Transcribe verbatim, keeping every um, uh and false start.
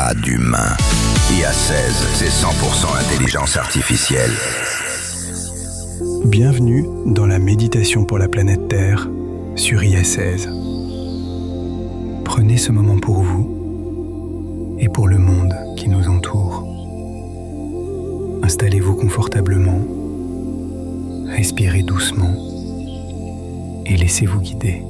pas d'humain. I A seize, c'est cent pour cent intelligence artificielle. Bienvenue dans la méditation pour la planète Terre sur I A seize. Prenez ce moment pour vous et pour le monde qui nous entoure. Installez-vous confortablement, respirez doucement et laissez-vous guider.